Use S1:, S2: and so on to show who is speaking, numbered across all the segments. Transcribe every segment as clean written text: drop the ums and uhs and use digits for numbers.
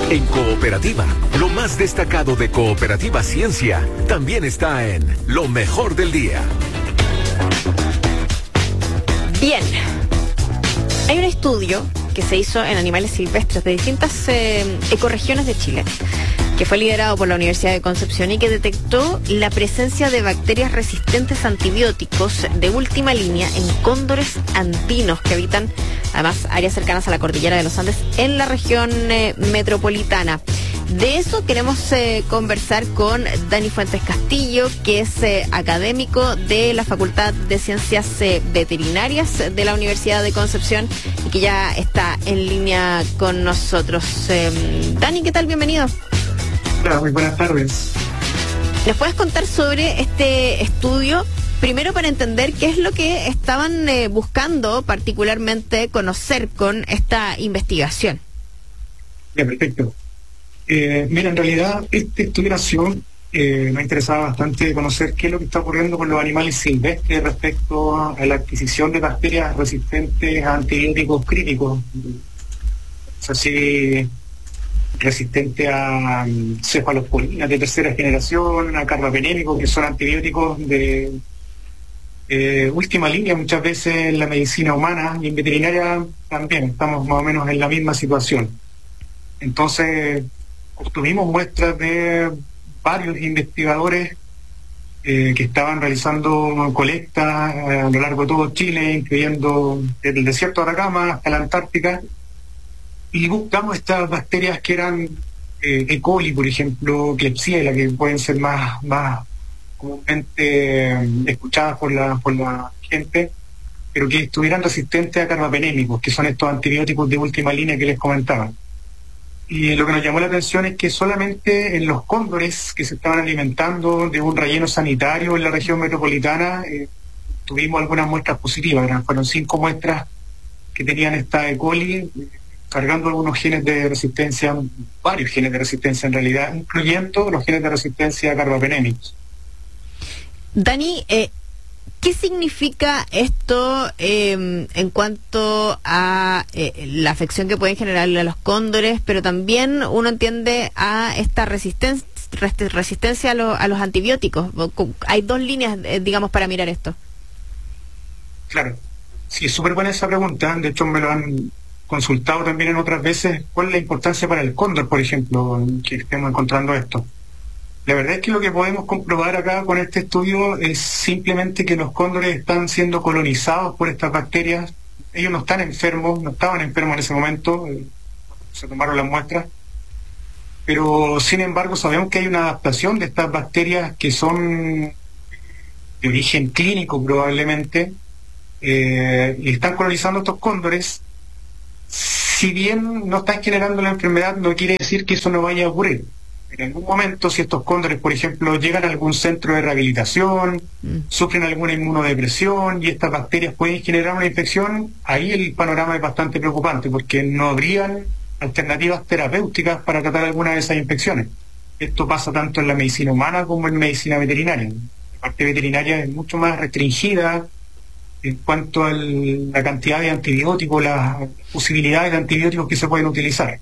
S1: En Cooperativa, lo más destacado de Cooperativa Ciencia también está en Lo Mejor del Día.
S2: Bien, hay un estudio que se hizo en animales silvestres de distintas ecorregiones de Chile, que fue liderado por la Universidad de Concepción y que detectó la presencia de bacterias resistentes a antibióticos de última línea en cóndores andinos que habitan además áreas cercanas a la cordillera de los Andes en la región metropolitana. De eso queremos conversar con Dani Fuentes Castillo, que es académico de la Facultad de Ciencias Veterinarias de la Universidad de Concepción y que ya está en línea con nosotros. Dani, ¿qué tal? Bienvenido.
S3: Hola, muy buenas tardes.
S2: ¿Les puedes contar sobre este estudio? Primero, para entender qué es lo que estaban buscando particularmente conocer con esta investigación.
S3: Ya, perfecto. Mira, en realidad este estudio nació, nos interesaba bastante conocer qué es lo que está ocurriendo con los animales silvestres respecto a la adquisición de bacterias resistentes a antibióticos críticos. Es así, resistente a cefalosporinas de tercera generación, a carbapenémicos, que son antibióticos de última línea muchas veces en la medicina humana, y en veterinaria también estamos más o menos en la misma situación. Entonces obtuvimos muestras de varios investigadores que estaban realizando colectas a lo largo de todo Chile, incluyendo desde el desierto de Atacama hasta la Antártica, y buscamos estas bacterias que eran E. coli, por ejemplo, Klebsiella, que pueden ser más comúnmente escuchadas por la gente, pero que estuvieran resistentes a carbapenémicos, que son estos antibióticos de última línea que les comentaba. Y lo que nos llamó la atención es que solamente en los cóndores que se estaban alimentando de un relleno sanitario en la región metropolitana tuvimos algunas muestras positivas. Fueron 5 muestras que tenían esta E. coli, cargando algunos genes de resistencia, varios genes de resistencia en realidad, incluyendo los genes de resistencia a carbapenémicos.
S2: Dani, ¿qué significa esto en cuanto a la afección que pueden generarle a los cóndores, pero también uno entiende a esta resistencia a los antibióticos? Hay 2 líneas, digamos, para mirar esto.
S3: Claro, sí, es súper buena esa pregunta. De hecho, me lo han consultado también en otras veces. ¿Cuál es la importancia para el cóndor, por ejemplo, que estemos encontrando esto? La verdad es que lo que podemos comprobar acá con este estudio es simplemente que los cóndores están siendo colonizados por estas bacterias. Ellos no están enfermos, no estaban enfermos en ese momento, se tomaron las muestras, pero sin embargo sabemos que hay una adaptación de estas bacterias que son de origen clínico probablemente, y están colonizando estos cóndores. Si bien no están generando la enfermedad, no quiere decir que eso no vaya a ocurrir. En algún momento, si estos cóndores, por ejemplo, llegan a algún centro de rehabilitación, sufren alguna inmunodepresión y estas bacterias pueden generar una infección, ahí el panorama es bastante preocupante porque no habrían alternativas terapéuticas para tratar alguna de esas infecciones. Esto pasa tanto en la medicina humana como en medicina veterinaria. La parte veterinaria es mucho más restringida en cuanto a la cantidad de antibióticos, las posibilidades de antibióticos que se pueden utilizar.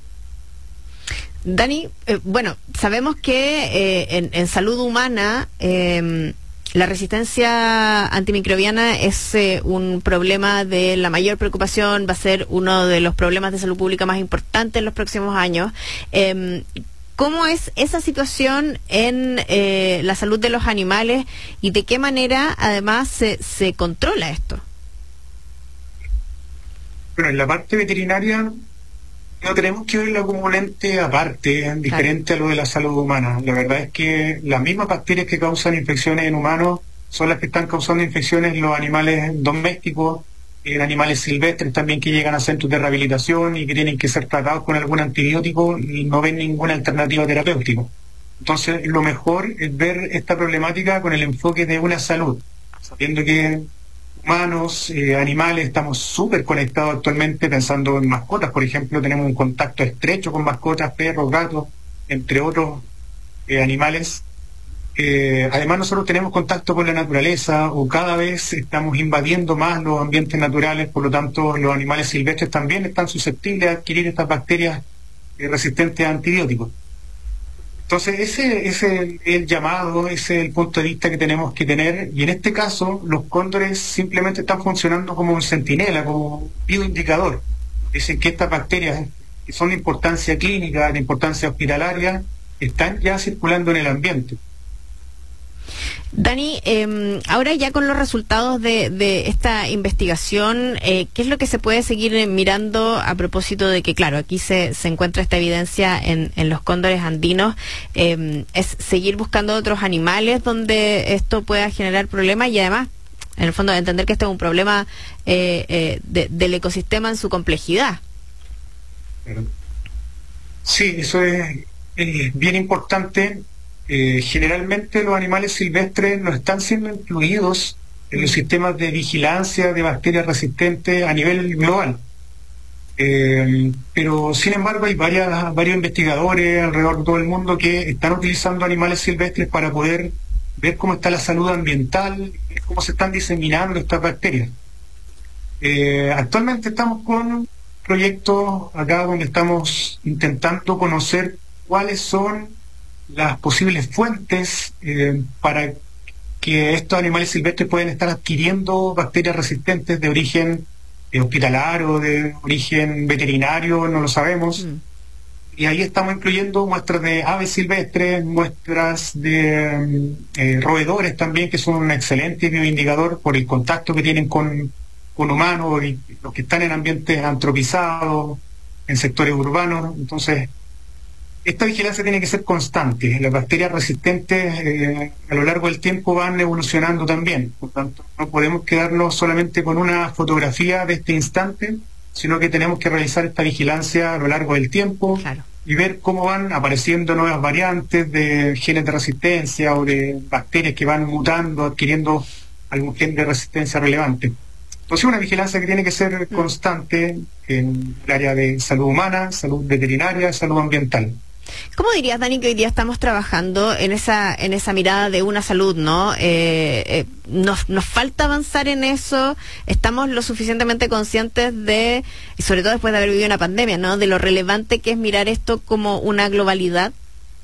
S2: Dani, bueno, sabemos que en salud humana la resistencia antimicrobiana es un problema de la mayor preocupación, va a ser uno de los problemas de salud pública más importantes en los próximos años. ¿Cómo es esa situación en la salud de los animales y de qué manera además se controla esto?
S3: Bueno, en la parte veterinaria no tenemos que verla como un ente aparte, diferente a lo de la salud humana. La verdad es que las mismas bacterias que causan infecciones en humanos son las que están causando infecciones en los animales domésticos, en animales silvestres también que llegan a centros de rehabilitación y que tienen que ser tratados con algún antibiótico y no ven ninguna alternativa terapéutica. Entonces, lo mejor es ver esta problemática con el enfoque de una salud, sabiendo que humanos, animales, estamos súper conectados actualmente, pensando en mascotas, por ejemplo, tenemos un contacto estrecho con mascotas, perros, gatos, entre otros animales. Además nosotros tenemos contacto con la naturaleza, o cada vez estamos invadiendo más los ambientes naturales, por lo tanto los animales silvestres también están susceptibles de adquirir estas bacterias resistentes a antibióticos. Entonces, ese es el llamado, ese es el punto de vista que tenemos que tener, y en este caso los cóndores simplemente están funcionando como un centinela, como un bioindicador. Dicen que estas bacterias, que son de importancia clínica, de importancia hospitalaria, están ya circulando en el ambiente.
S2: Dani, ahora ya con los resultados de esta investigación, ¿qué es lo que se puede seguir mirando a propósito de que, claro, aquí se encuentra esta evidencia en los cóndores andinos? ¿Es seguir buscando otros animales donde esto pueda generar problemas y además, en el fondo, entender que este es un problema del ecosistema en su complejidad?
S3: Sí, eso es bien importante. Generalmente los animales silvestres no están siendo incluidos en los sistemas de vigilancia de bacterias resistentes a nivel global. Pero sin embargo hay varios investigadores alrededor de todo el mundo que están utilizando animales silvestres para poder ver cómo está la salud ambiental, cómo se están diseminando estas bacterias. Actualmente estamos con proyectos acá donde estamos intentando conocer cuáles son las posibles fuentes para que estos animales silvestres pueden estar adquiriendo bacterias resistentes de origen hospitalario, de origen veterinario, no lo sabemos. Y ahí estamos incluyendo muestras de aves silvestres, muestras de roedores también, que son un excelente bioindicador por el contacto que tienen con humanos y los que están en ambientes antropizados, en sectores urbanos. Entonces, esta vigilancia tiene que ser constante. Las bacterias resistentes a lo largo del tiempo van evolucionando también. Por tanto, no podemos quedarnos solamente con una fotografía de este instante, sino que tenemos que realizar esta vigilancia a lo largo del tiempo.
S2: Claro.
S3: Y ver cómo van apareciendo nuevas variantes de genes de resistencia o de bacterias que van mutando, adquiriendo algún gen de resistencia relevante. Entonces, una vigilancia que tiene que ser constante en el área de salud humana, salud veterinaria, salud ambiental.
S2: ¿Cómo dirías, Dani, que hoy día estamos trabajando en esa mirada de una salud, ¿no? Nos falta avanzar en eso. Estamos lo suficientemente conscientes de, y sobre todo después de haber vivido una pandemia, ¿no?, de lo relevante que es mirar esto como una globalidad.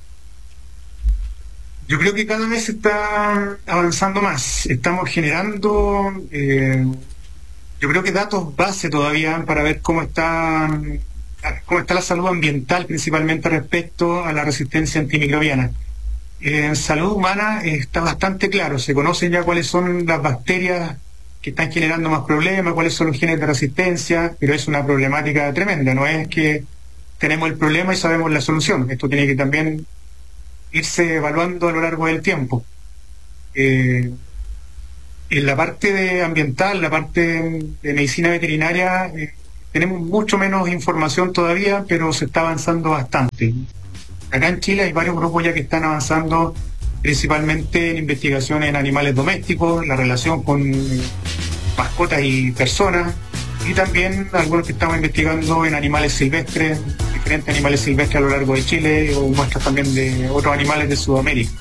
S3: Yo creo que cada vez se está avanzando más. Estamos generando, yo creo que datos base todavía para ver cómo está la salud ambiental, principalmente respecto a la resistencia antimicrobiana. En salud humana está bastante claro, se conocen ya cuáles son las bacterias que están generando más problemas, cuáles son los genes de resistencia, pero es una problemática tremenda, no es que tenemos el problema y sabemos la solución, esto tiene que también irse evaluando a lo largo del tiempo. En la parte ambiental, la parte de medicina veterinaria, tenemos mucho menos información todavía, pero se está avanzando bastante. Acá en Chile hay varios grupos ya que están avanzando principalmente en investigaciones en animales domésticos, la relación con mascotas y personas, y también algunos que estamos investigando en animales silvestres, diferentes animales silvestres a lo largo de Chile, o muestras también de otros animales de Sudamérica.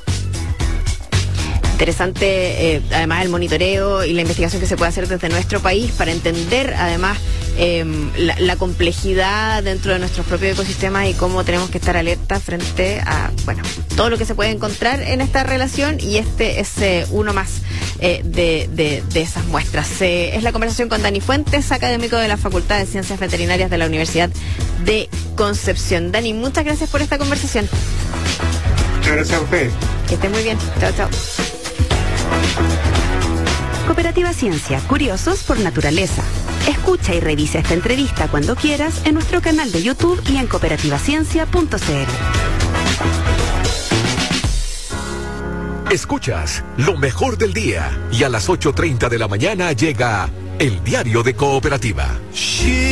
S2: Interesante, además, el monitoreo y la investigación que se puede hacer desde nuestro país para entender, además, la complejidad dentro de nuestros propios ecosistemas y cómo tenemos que estar alertas frente a, bueno, todo lo que se puede encontrar en esta relación, y este es uno más de esas muestras. Es la conversación con Dani Fuentes, académico de la Facultad de Ciencias Veterinarias de la Universidad de Concepción. Dani, muchas gracias por esta conversación.
S3: Muchas gracias a ustedes.
S2: Que esté muy bien. Chao, chao.
S4: Cooperativa Ciencia, curiosos por naturaleza. Escucha y revisa esta entrevista cuando quieras en nuestro canal de YouTube y en cooperativaciencia.cl.
S1: Escuchas lo mejor del día y a las 8:30 de la mañana llega el Diario de Cooperativa.